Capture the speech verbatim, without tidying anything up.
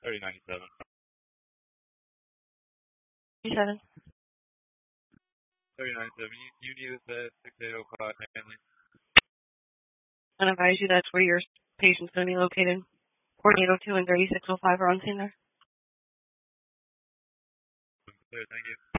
thirty ninety-seven. Seven. thirty ninety-seven. You, you need us at six eight oh five Hanley. And advise you that's where your patient's going to be located. forty-eight oh two and thirty-six oh five are on scene there. Thank you.